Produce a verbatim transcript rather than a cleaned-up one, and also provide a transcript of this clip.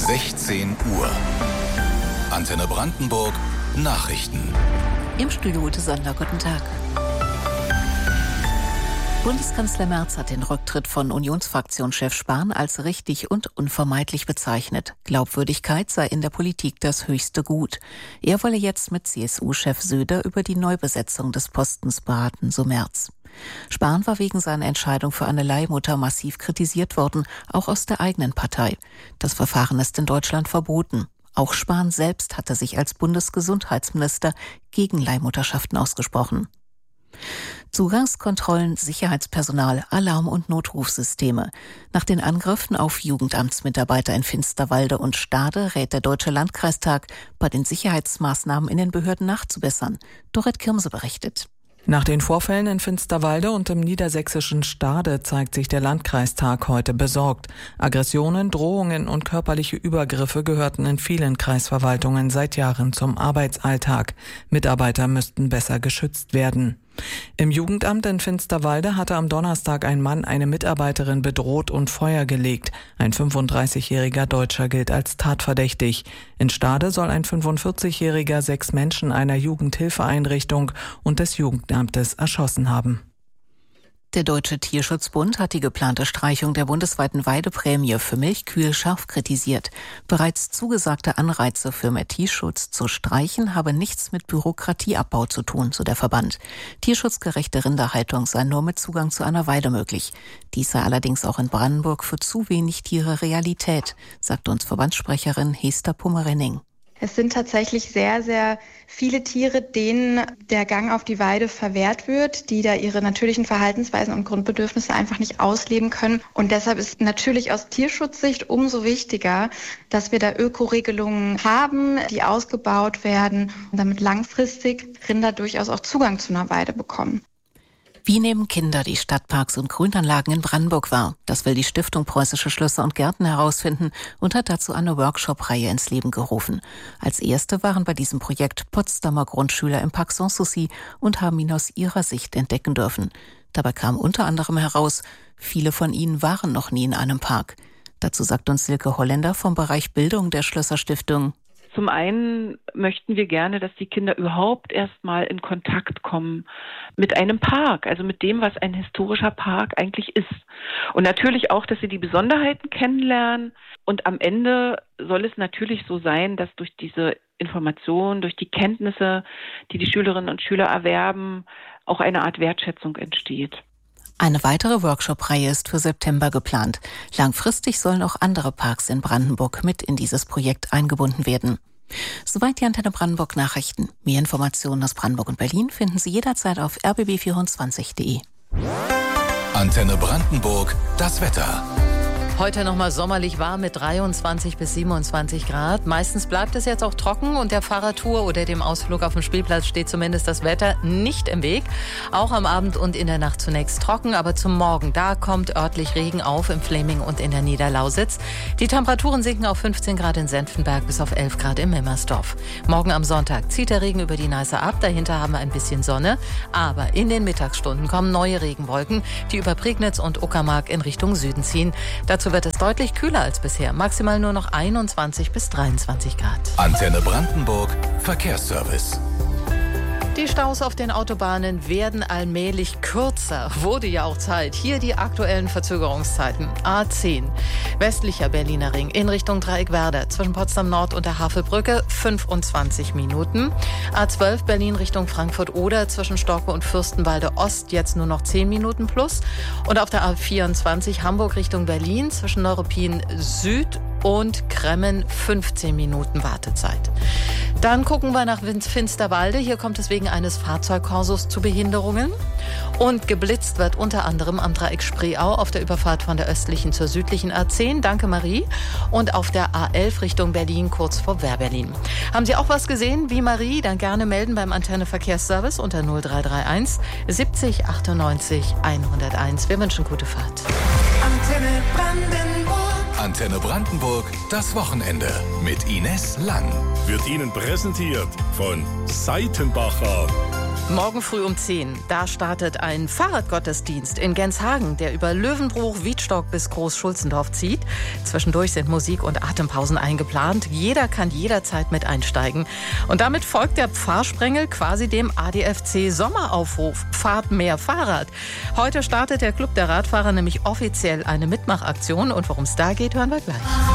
sechzehn Uhr. Antenne Brandenburg Nachrichten. Im Studio Ute Sonder, guten Tag. Bundeskanzler Merz hat den Rücktritt von Unionsfraktionschef Spahn als richtig und unvermeidlich bezeichnet. Glaubwürdigkeit sei in der Politik das höchste Gut. Er wolle jetzt mit C S U-Chef Söder über die Neubesetzung des Postens beraten, so Merz. Spahn war wegen seiner Entscheidung für eine Leihmutter massiv kritisiert worden, auch aus der eigenen Partei. Das Verfahren ist in Deutschland verboten. Auch Spahn selbst hatte sich als Bundesgesundheitsminister gegen Leihmutterschaften ausgesprochen. Zugangskontrollen, Sicherheitspersonal, Alarm- und Notrufsysteme. Nach den Angriffen auf Jugendamtsmitarbeiter in Finsterwalde und Stade rät der Deutsche Landkreistag, bei den Sicherheitsmaßnahmen in den Behörden nachzubessern. Dorrit Kirmse berichtet. Nach den Vorfällen in Finsterwalde und im niedersächsischen Stade zeigt sich der Landkreistag heute besorgt. Aggressionen, Drohungen und körperliche Übergriffe gehörten in vielen Kreisverwaltungen seit Jahren zum Arbeitsalltag. Mitarbeiter müssten besser geschützt werden. Im Jugendamt in Finsterwalde hatte am Donnerstag ein Mann eine Mitarbeiterin bedroht und Feuer gelegt. Ein fünfunddreißigjähriger Deutscher gilt als tatverdächtig. In Stade soll ein fünfundvierzigjähriger sechs Menschen einer Jugendhilfeeinrichtung und des Jugendamtes erschossen haben. Der Deutsche Tierschutzbund hat die geplante Streichung der bundesweiten Weideprämie für Milchkühe scharf kritisiert. Bereits zugesagte Anreize für mehr Tierschutz zu streichen habe nichts mit Bürokratieabbau zu tun, so der Verband. Tierschutzgerechte Rinderhaltung sei nur mit Zugang zu einer Weide möglich. Dies sei allerdings auch in Brandenburg für zu wenig Tiere Realität, sagt uns Verbandssprecherin Hester Pummerenning. Es sind tatsächlich sehr, sehr viele Tiere, denen der Gang auf die Weide verwehrt wird, die da ihre natürlichen Verhaltensweisen und Grundbedürfnisse einfach nicht ausleben können. Und deshalb ist natürlich aus Tierschutzsicht umso wichtiger, dass wir da Ökoregelungen haben, die ausgebaut werden und damit langfristig Rinder durchaus auch Zugang zu einer Weide bekommen. Wie nehmen Kinder die Stadtparks und Grünanlagen in Brandenburg wahr? Das will die Stiftung Preußische Schlösser und Gärten herausfinden und hat dazu eine Workshop-Reihe ins Leben gerufen. Als erste waren bei diesem Projekt Potsdamer Grundschüler im Park Sanssouci und haben ihn aus ihrer Sicht entdecken dürfen. Dabei kam unter anderem heraus, viele von ihnen waren noch nie in einem Park. Dazu sagt uns Silke Holländer vom Bereich Bildung der Schlösserstiftung. Zum einen möchten wir gerne, dass die Kinder überhaupt erstmal in Kontakt kommen mit einem Park, also mit dem, was ein historischer Park eigentlich ist. Und natürlich auch, dass sie die Besonderheiten kennenlernen. Und am Ende soll es natürlich so sein, dass durch diese Informationen, durch die Kenntnisse, die die Schülerinnen und Schüler erwerben, auch eine Art Wertschätzung entsteht. Eine weitere Workshop-Reihe ist für September geplant. Langfristig sollen auch andere Parks in Brandenburg mit in dieses Projekt eingebunden werden. Soweit die Antenne Brandenburg Nachrichten. Mehr Informationen aus Brandenburg und Berlin finden Sie jederzeit auf r b b vierundzwanzig punkt d e. Antenne Brandenburg, das Wetter. Heute nochmal sommerlich warm mit dreiundzwanzig bis siebenundzwanzig Grad. Meistens bleibt es jetzt auch trocken und der Fahrradtour oder dem Ausflug auf dem Spielplatz steht zumindest das Wetter nicht im Weg. Auch am Abend und in der Nacht zunächst trocken, aber zum Morgen, da kommt örtlich Regen auf im Fläming und in der Niederlausitz. Die Temperaturen sinken auf fünfzehn Grad in Senftenberg bis auf elf Grad in Mimmersdorf. Morgen am Sonntag zieht der Regen über die Neiße ab, dahinter haben wir ein bisschen Sonne. Aber in den Mittagsstunden kommen neue Regenwolken, die über Prignitz und Uckermark in Richtung Süden ziehen. Dazu wird es deutlich kühler als bisher, maximal nur noch einundzwanzig bis dreiundzwanzig Grad. Antenne Brandenburg, Verkehrsservice. Die Staus auf den Autobahnen werden allmählich kürzer. Wurde ja auch Zeit. Hier die aktuellen Verzögerungszeiten. A zehn, westlicher Berliner Ring in Richtung Dreieckwerder zwischen Potsdam Nord und der Havelbrücke fünfundzwanzig Minuten. A zwölf Berlin Richtung Frankfurt-Oder zwischen Storke und Fürstenwalde Ost jetzt nur noch zehn Minuten plus. Und auf der A vierundzwanzig Hamburg Richtung Berlin zwischen Neuruppin Süd und Kremmen fünfzehn Minuten Wartezeit. Dann gucken wir nach Finsterwalde. Hier kommt es wegen eines Fahrzeugkorsos zu Behinderungen. Und geblitzt wird unter anderem am Dreieck Spreeau auf der Überfahrt von der östlichen zur südlichen A zehn. Danke, Marie. Und auf der A elf Richtung Berlin, kurz vor Wehrberlin. Haben Sie auch was gesehen wie Marie? Dann gerne melden beim Antenne Verkehrsservice unter null drei drei eins siebzig achtundneunzig hunderteins. Wir wünschen gute Fahrt. Antenne Brandenburg. Antenne Brandenburg, das Wochenende mit Ines Lang. Wird Ihnen präsentiert von Seitenbacher. Morgen früh um zehn, da startet ein Fahrradgottesdienst in Genshagen, der über Löwenbruch, Wiedstock bis Groß-Schulzendorf zieht. Zwischendurch sind Musik- und Atempausen eingeplant. Jeder kann jederzeit mit einsteigen. Und damit folgt der Pfarrsprengel quasi dem A D F C-Sommeraufruf. Fahrt mehr Fahrrad. Heute startet der Club der Radfahrer nämlich offiziell eine Mitmachaktion. Und worum es da geht, hören wir gleich.